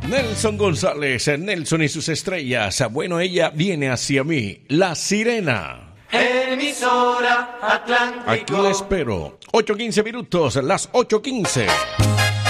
Nelson González, Nelson y sus estrellas. Bueno, ella viene hacia mí, La Sirena. Emisora Atlántico. Aquí la espero. 8:15 minutos, las 8:15.